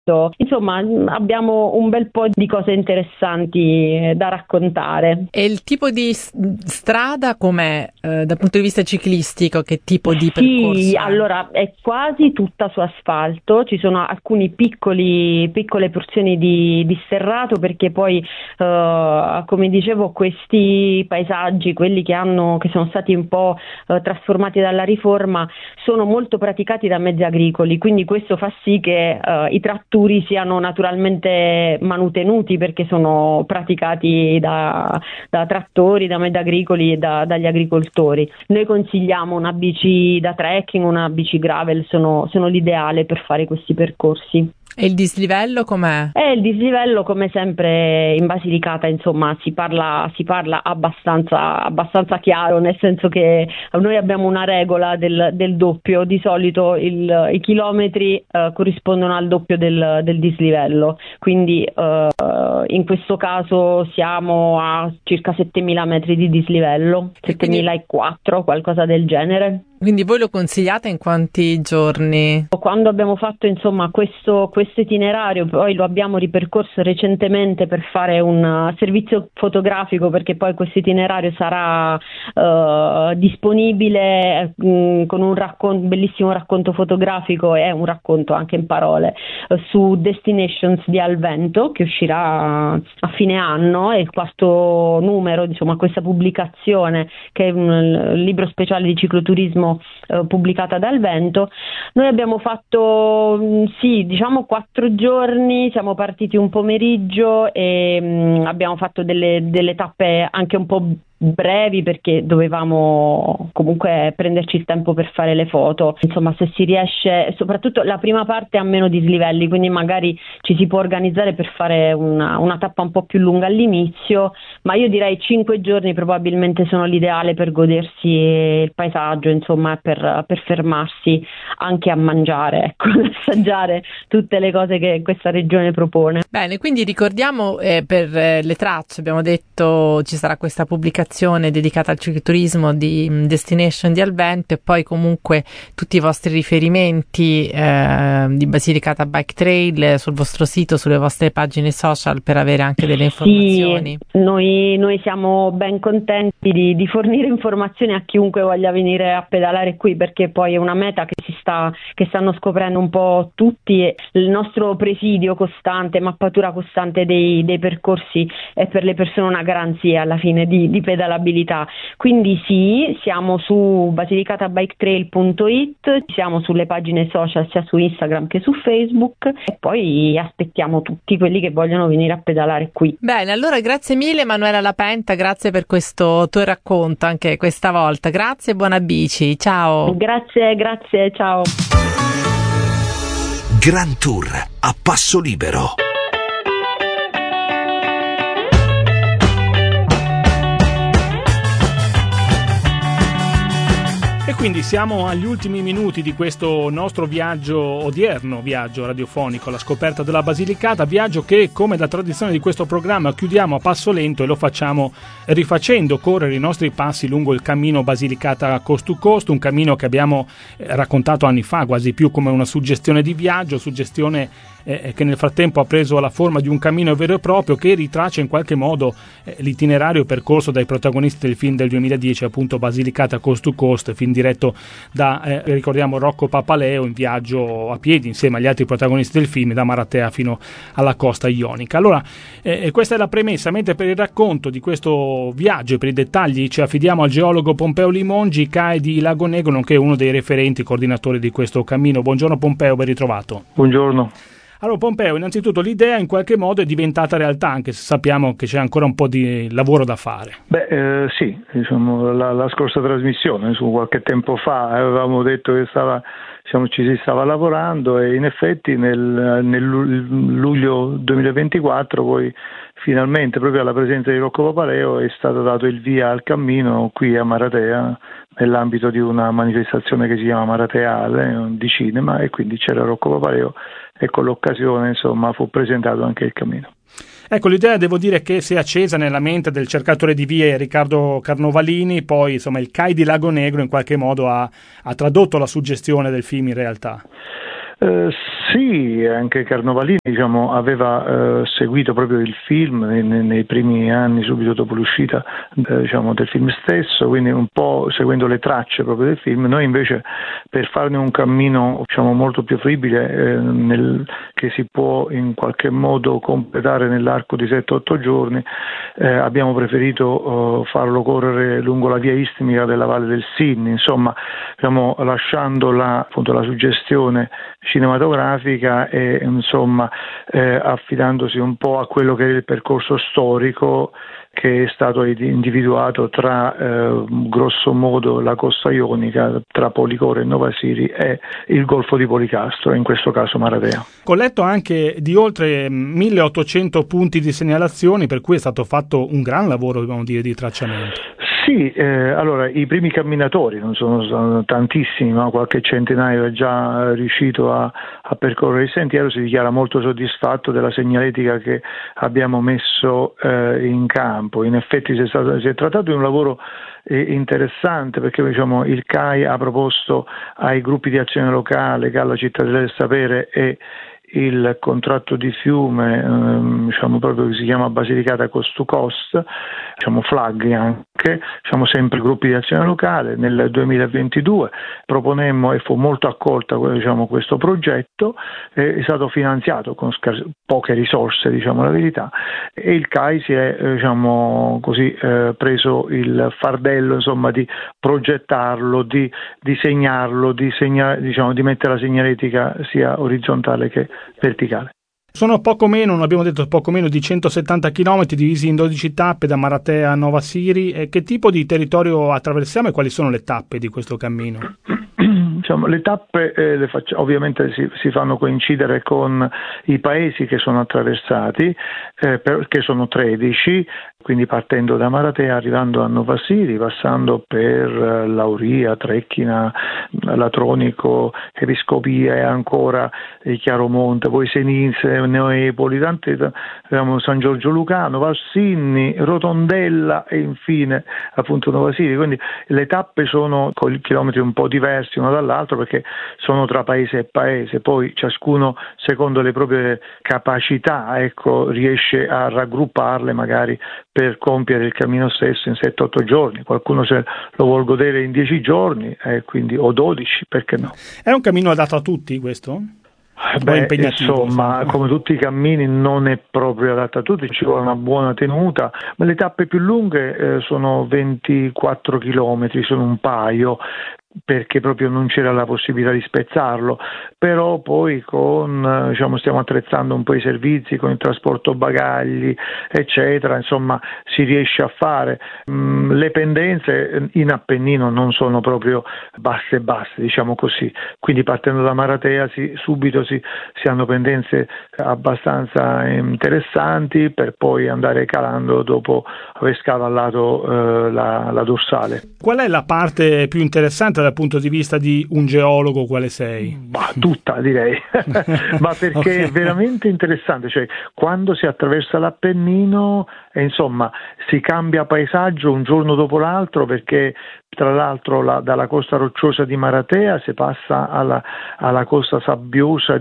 Insomma, abbiamo un bel po' di cose interessanti da raccontare. E il tipo di strada com'è dal punto di vista ciclistico? Che tipo di percorso? Sì, allora è quasi tutta su asfalto, ci sono alcune piccole porzioni di sterrato, perché poi come dicevo, questi paesaggi, quelli che sono stati un po' trasformati dalla riforma, sono molto praticati da mezzi agricoli, quindi questo fa sì che i trattori siano naturalmente manutenuti, perché sono praticati da trattori, da mezzi agricoli e dagli agricoltori. Noi consigliamo una bici da trekking, una bici gravel, sono l'ideale per fare questi percorsi. E il dislivello com'è? Il dislivello, come sempre in Basilicata, insomma, si parla abbastanza chiaro, nel senso che noi abbiamo una regola del doppio. Di solito i chilometri corrispondono al doppio del dislivello, quindi in questo caso siamo a circa 7.000 metri di dislivello, 7.004, qualcosa del genere. Quindi voi lo consigliate in quanti giorni? Quando abbiamo fatto insomma questo itinerario, poi lo abbiamo ripercorso recentemente per fare un servizio fotografico, perché poi questo itinerario sarà disponibile con un bellissimo racconto fotografico e un racconto anche in parole su Destinations di Alvento, che uscirà a fine anno, è il quarto numero, insomma, questa pubblicazione, che è un libro speciale di cicloturismo pubblicata dal Vento. Noi abbiamo fatto 4 giorni, siamo partiti un pomeriggio e abbiamo fatto delle tappe anche un po' brevi, perché dovevamo comunque prenderci il tempo per fare le foto. Insomma, se si riesce, soprattutto la prima parte ha meno dislivelli, quindi magari ci si può organizzare per fare una tappa un po' più lunga all'inizio, ma io direi 5 giorni probabilmente sono l'ideale per godersi il paesaggio, insomma, per fermarsi anche a mangiare, ecco, assaggiare tutte le cose che questa regione propone. Bene, quindi ricordiamo per le tracce, abbiamo detto ci sarà questa pubblicazione dedicata al cicloturismo di Destination di Alvento, e poi comunque tutti i vostri riferimenti di Basilicata Bike Trail sul vostro sito, sulle vostre pagine social, per avere anche delle informazioni. Sì, noi siamo ben contenti di fornire informazioni a chiunque voglia venire a pedalare qui, perché poi è una meta che stanno scoprendo un po' tutti, e il nostro presidio costante, mappatura costante dei percorsi è per le persone una garanzia alla fine di pedalabilità. Quindi sì, siamo su basilicataBikeTrail.it, siamo sulle pagine social sia su Instagram che su Facebook, e poi aspettiamo tutti quelli che vogliono venire a pedalare qui. Bene, allora grazie mille Manuela Lapenta, grazie per questo tuo racconto anche questa volta. Grazie e buona bici, ciao. Grazie, ciao. Grand Tour a passo libero. E quindi siamo agli ultimi minuti di questo nostro odierno viaggio radiofonico alla scoperta della Basilicata, viaggio che, come da tradizione di questo programma, chiudiamo a passo lento, e lo facciamo rifacendo correre i nostri passi lungo il cammino Basilicata Coast to Coast, un cammino che abbiamo raccontato anni fa, quasi più come una suggestione di viaggio, suggestione che nel frattempo ha preso la forma di un cammino vero e proprio, che ritraccia in qualche modo l'itinerario percorso dai protagonisti del film del 2010, appunto Basilicata Coast to Coast, film diretto da, ricordiamo, Rocco Papaleo, in viaggio a piedi insieme agli altri protagonisti del film, da Maratea fino alla costa ionica. Allora, questa è la premessa, mentre per il racconto di questo viaggio e per i dettagli ci affidiamo al geologo Pompeo Limongi, CAE di Lago Negro, nonché uno dei referenti coordinatori di questo cammino. Buongiorno Pompeo, ben ritrovato. Buongiorno. Allora Pompeo, innanzitutto l'idea in qualche modo è diventata realtà, anche se sappiamo che c'è ancora un po' di lavoro da fare. Sì, diciamo, la scorsa trasmissione, su qualche tempo fa, avevamo detto che ci si stava lavorando, e in effetti nel luglio 2024 poi finalmente, proprio alla presenza di Rocco Papaleo, è stato dato il via al cammino qui a Maratea, nell'ambito di una manifestazione che si chiama Marateale di cinema, e quindi c'era Rocco Papaleo, e con l'occasione insomma fu presentato anche il cammino. Ecco, l'idea devo dire che si è accesa nella mente del cercatore di vie Riccardo Carnovalini, poi insomma il CAI di Lago Negro in qualche modo ha tradotto la suggestione del film in realtà. Sì, anche Carnovalini aveva seguito proprio il film nei primi anni subito dopo l'uscita del film stesso, quindi un po' seguendo le tracce proprio del film. Noi invece, per farne un cammino molto più fruibile, che si può in qualche modo completare nell'arco di 7-8 giorni, abbiamo preferito farlo correre lungo la via istmica della Valle del Sin, insomma lasciando appunto la suggestione cinematografica e affidandosi un po' a quello che è il percorso storico che è stato individuato tra grosso modo la costa ionica, tra Policoro e Novasiri, e il Golfo di Policastro, in questo caso Maratea. Ho letto anche di oltre 1800 punti di segnalazioni, per cui è stato fatto un gran lavoro, dobbiamo dire, di tracciamento. Sì, allora i primi camminatori non sono tantissimi, ma qualche centinaio è già riuscito a percorrere il sentiero. Si dichiara molto soddisfatto della segnaletica che abbiamo messo in campo. In effetti si è trattato di un lavoro interessante, perché il CAI ha proposto ai gruppi di azione locale, che alla Cittadella del Sapere e il contratto di fiume, proprio che si chiama Basilicata Coast to Coast, flag anche, sempre gruppi di azione locale. Nel 2022 proponemmo, e fu molto accolta questo progetto, è stato finanziato con poche risorse, la verità, e il CAI si è preso il fardello di progettarlo, di disegnarlo, di mettere la segnaletica sia orizzontale che verticale. Sono poco meno di 170 km divisi in 12 tappe da Maratea a Novasiri. E che tipo di territorio attraversiamo e quali sono le tappe di questo cammino? Le tappe ovviamente si fanno coincidere con i paesi che sono attraversati, che sono 13, quindi partendo da Maratea, arrivando a Novasiri, passando per Lauria, Trecchina, Latronico, Episcopia e ancora Chiaromonte, poi Senise, Neoepoli, San Giorgio Lucano, Valsinni, Rotondella e infine appunto Novasiri. Quindi le tappe sono con chilometri un po' diversi uno dall'altro, perché sono tra paese e paese, poi ciascuno secondo le proprie capacità riesce a raggrupparle magari per compiere il cammino stesso in 7-8 giorni. Qualcuno se lo vuol godere in 10 giorni, quindi, o 12, perché no? È un cammino adatto a tutti questo? Insomma, come tutti i cammini non è proprio adatto a tutti, ci vuole una buona tenuta, ma le tappe più lunghe sono 24 chilometri, sono un paio, perché proprio non c'era la possibilità di spezzarlo, però poi stiamo attrezzando un po' i servizi con il trasporto bagagli eccetera, insomma si riesce a fare. Le pendenze in Appennino non sono proprio basse, così, quindi partendo da Maratea subito si hanno pendenze abbastanza interessanti, per poi andare calando dopo aver scavallato la dorsale. Qual è la parte più interessante dal punto di vista di un geologo quale sei? Tutta, direi, ma perché okay, è veramente interessante, quando si attraversa l'Appennino si cambia paesaggio un giorno dopo l'altro, perché tra l'altro dalla costa rocciosa di Maratea si passa alla costa sabbiosa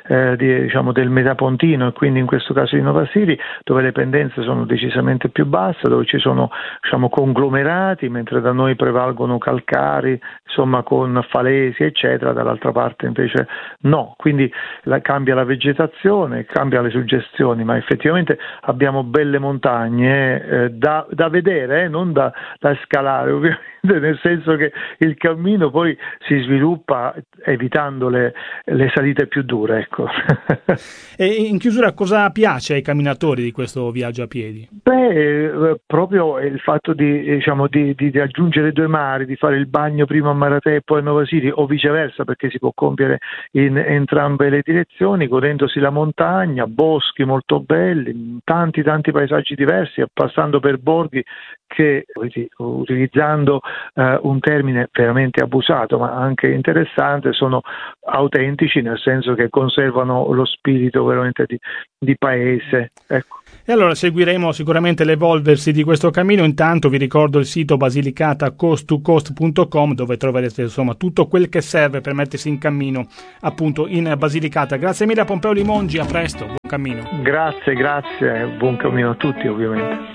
del Metapontino, e quindi in questo caso di Novasiri, dove le pendenze sono decisamente più basse, dove ci sono conglomerati, mentre da noi prevalgono calcari, con falesi eccetera, dall'altra parte invece no, quindi cambia la vegetazione, cambia le suggestioni, ma effettivamente abbiamo belle montagne da vedere, non da scalare ovviamente, nel senso che il cammino poi si sviluppa evitando le salite più dure, ecco. E in chiusura, cosa piace ai camminatori di questo viaggio a piedi? Proprio il fatto di raggiungere due mari, di fare il bagno prima a Maratea e poi a Novasiri, o viceversa, perché si può compiere in entrambe le direzioni, godendosi la montagna, boschi molto belli, tanti paesaggi diversi, passando per borghi che, utilizzando un termine veramente abusato ma anche interessante, sono autentici, nel senso che conservano lo spirito veramente di paese, ecco. E allora seguiremo sicuramente l'evolversi di questo cammino. Intanto vi ricordo il sito basilicatacoast2coast.com, dove troverete insomma tutto quel che serve per mettersi in cammino appunto in Basilicata. Grazie mille a Pompeo Limongi, a presto, buon cammino. Grazie, buon cammino a tutti ovviamente.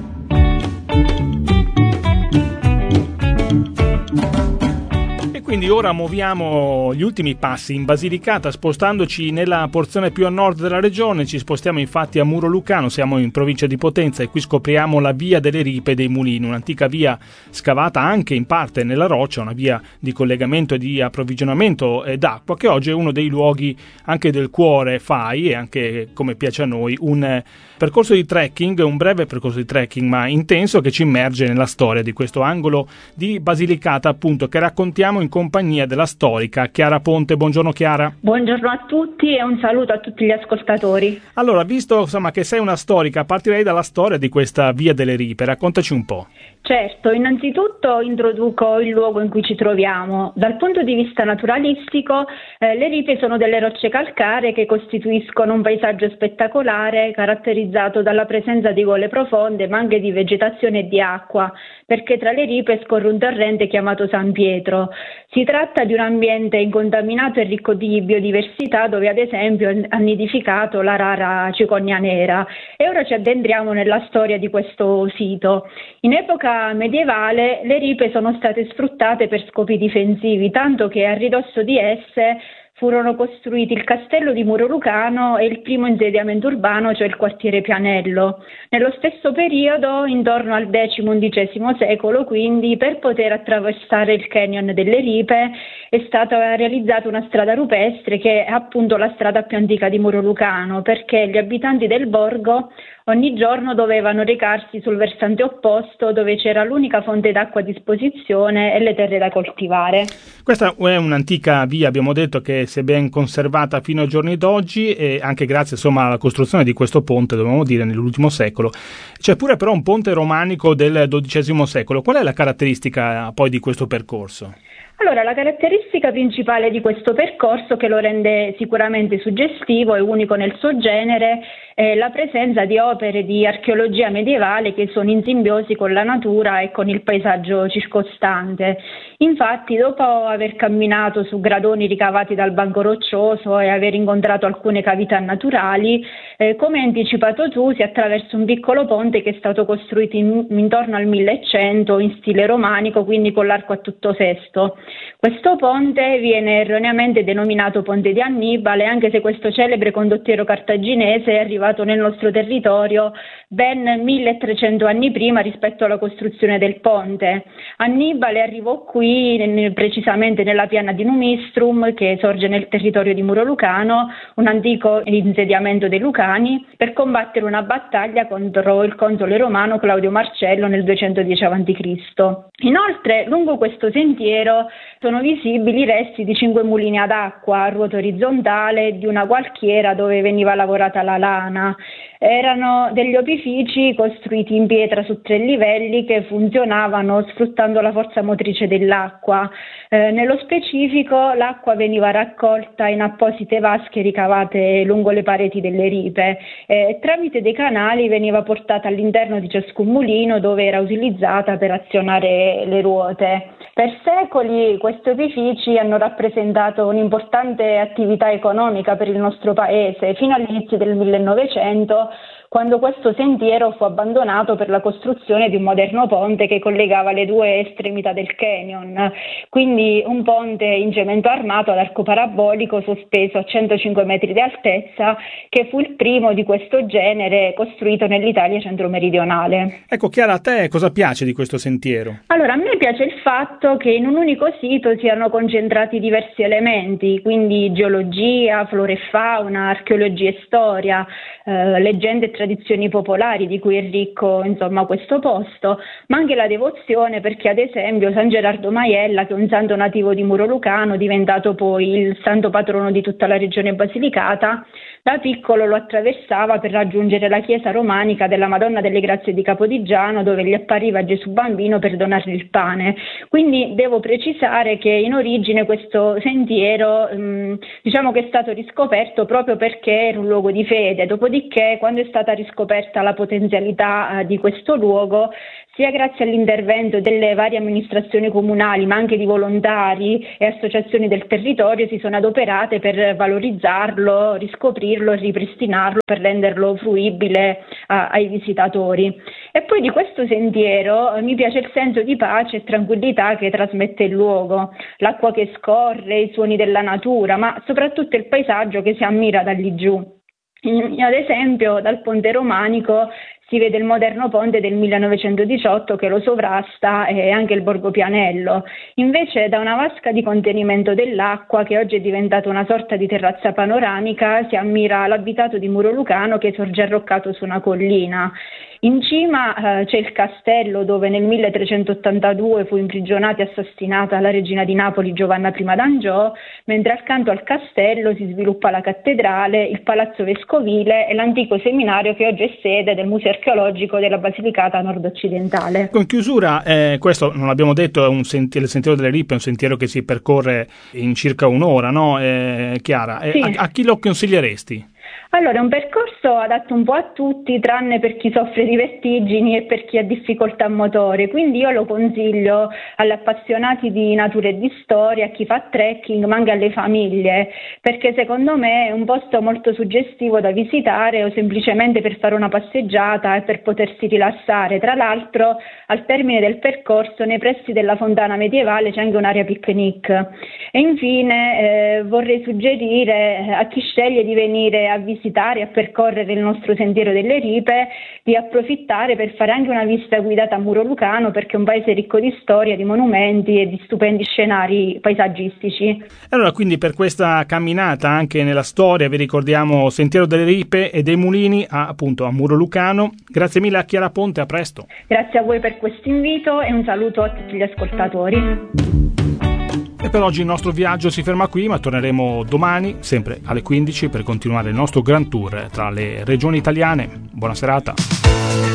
Quindi ora muoviamo gli ultimi passi in Basilicata, spostandoci nella porzione più a nord della regione. Ci spostiamo infatti a Muro Lucano, siamo in provincia di Potenza e qui scopriamo la via delle Ripe dei Mulini, un'antica via scavata anche in parte nella roccia, una via di collegamento e di approvvigionamento d'acqua, che oggi è uno dei luoghi anche del cuore FAI e anche, come piace a noi, un percorso di trekking, un breve percorso di trekking ma intenso, che ci immerge nella storia di questo angolo di Basilicata, appunto, che raccontiamo in compagnia della storica Chiara Ponte. Buongiorno Chiara. Buongiorno a tutti e un saluto a tutti gli ascoltatori. Allora, visto insomma che sei una storica, partirei dalla storia di questa via delle Ripe, raccontaci un po'. Certo, innanzitutto introduco il luogo in cui ci troviamo. Dal punto di vista naturalistico, le ripe sono delle rocce calcaree che costituiscono un paesaggio spettacolare caratterizzato dalla presenza di gole profonde ma anche di vegetazione e di acqua, perché tra le ripe scorre un torrente chiamato San Pietro. Si tratta di un ambiente incontaminato e ricco di biodiversità, dove ad esempio ha nidificato la rara cicogna nera. E ora ci addentriamo nella storia di questo sito. In epoca medievale le ripe sono state sfruttate per scopi difensivi, tanto che a ridosso di esse furono costruiti il castello di Muro Lucano e il primo insediamento urbano, cioè il quartiere Pianello. Nello stesso periodo, intorno al X-XI secolo, quindi, per poter attraversare il canyon delle Ripe è stata realizzata una strada rupestre che è appunto la strada più antica di Muro Lucano, perché gli abitanti del borgo ogni giorno dovevano recarsi sul versante opposto, dove c'era l'unica fonte d'acqua a disposizione e le terre da coltivare. Questa è un'antica via, abbiamo detto, che si è ben conservata fino ai giorni d'oggi, e anche grazie insomma alla costruzione di questo ponte, dobbiamo dire, nell'ultimo secolo. C'è pure però un ponte romanico del XII secolo. Qual è la caratteristica poi di questo percorso? Allora, la caratteristica principale di questo percorso, che lo rende sicuramente suggestivo e unico nel suo genere, è la presenza di opere di archeologia medievale che sono in simbiosi con la natura e con il paesaggio circostante. Infatti, dopo aver camminato su gradoni ricavati dal banco roccioso e aver incontrato alcune cavità naturali, come hai anticipato tu, si attraversa un piccolo ponte che è stato costruito intorno al 1100 in stile romanico, quindi con l'arco a tutto sesto. Questo ponte viene erroneamente denominato Ponte di Annibale, anche se questo celebre condottiero cartaginese è arrivato nel nostro territorio ben 1300 anni prima rispetto alla costruzione del ponte. Annibale arrivò qui precisamente nella piana di Numistrum, che sorge nel territorio di Muro Lucano, un antico insediamento dei Lucani, per combattere una battaglia contro il console romano Claudio Marcello nel 210 a.C. Inoltre, lungo questo sentiero sono visibili i resti di 5 mulini ad acqua a ruota orizzontale e di una gualchiera dove veniva lavorata la lana. Erano degli opifici costruiti in pietra su 3 livelli che funzionavano sfruttando la forza motrice dell'acqua. Nello specifico, l'acqua veniva raccolta in apposite vasche ricavate lungo le pareti delle ripe. Tramite dei canali veniva portata all'interno di ciascun mulino, dove era utilizzata per azionare le ruote. Per secoli questi opifici hanno rappresentato un'importante attività economica per il nostro paese, fino all'inizio del 1900, quando questo sentiero fu abbandonato per la costruzione di un moderno ponte che collegava le 2 estremità del canyon, quindi un ponte in cemento armato ad arco parabolico sospeso a 105 metri di altezza, che fu il primo di questo genere costruito nell'Italia centro-meridionale. Ecco Chiara, a te cosa piace di questo sentiero? Allora, a me piace il fatto che in un unico sito siano concentrati diversi elementi, quindi geologia, flora e fauna, archeologia e storia, leggende e tradizioni popolari di cui è ricco questo posto, ma anche la devozione, perché ad esempio San Gerardo Maiella, che è un santo nativo di Muro Lucano, diventato poi il santo patrono di tutta la regione Basilicata, da piccolo lo attraversava per raggiungere la chiesa romanica della Madonna delle Grazie di Capodigiano, dove gli appariva Gesù bambino per donargli il pane. Quindi devo precisare che in origine questo sentiero che è stato riscoperto proprio perché era un luogo di fede. Dopodiché, quando è stata stata riscoperta la potenzialità di questo luogo, sia grazie all'intervento delle varie amministrazioni comunali, ma anche di volontari e associazioni del territorio, si sono adoperate per valorizzarlo, riscoprirlo e ripristinarlo per renderlo fruibile ai visitatori. E poi di questo sentiero mi piace il senso di pace e tranquillità che trasmette il luogo, l'acqua che scorre, i suoni della natura, ma soprattutto il paesaggio che si ammira da lì giù. Ad esempio, dal Ponte Romanico si vede il moderno ponte del 1918 che lo sovrasta e anche il Borgo Pianello. Invece da una vasca di contenimento dell'acqua, che oggi è diventata una sorta di terrazza panoramica, si ammira l'abitato di Muro Lucano che sorge arroccato su una collina. In cima c'è il castello dove nel 1382 fu imprigionata e assassinata la regina di Napoli Giovanna I d'Angiò, mentre accanto al castello si sviluppa la cattedrale, il palazzo vescovile e l'antico seminario che oggi è sede del Museo archeologico della Basilicata nord-occidentale. In chiusura, questo non l'abbiamo detto, è il Sentiero delle Rippe, è un sentiero che si percorre in circa un'ora, no? Chiara, Sì. A chi lo consiglieresti? Allora, è un percorso adatto un po' a tutti, tranne per chi soffre di vertigini e per chi ha difficoltà motore, quindi io lo consiglio agli appassionati di natura e di storia, a chi fa trekking, ma anche alle famiglie, perché secondo me è un posto molto suggestivo da visitare o semplicemente per fare una passeggiata e per potersi rilassare. Tra l'altro, al termine del percorso, nei pressi della fontana medievale c'è anche un'area picnic. E infine vorrei suggerire a chi sceglie di venire a visitare e a percorrere il nostro Sentiero delle Ripe di approfittare per fare anche una visita guidata a Muro Lucano, perché è un paese ricco di storia, di monumenti e di stupendi scenari paesaggistici. Allora, quindi per questa camminata anche nella storia vi ricordiamo Sentiero delle Ripe e dei Mulini appunto a Muro Lucano. Grazie mille a Chiara Ponte, a presto. Grazie a voi per questo invito e un saluto a tutti gli ascoltatori. E per oggi il nostro viaggio si ferma qui, ma torneremo domani, sempre alle 15, per continuare il nostro Grand Tour tra le regioni italiane. Buona serata.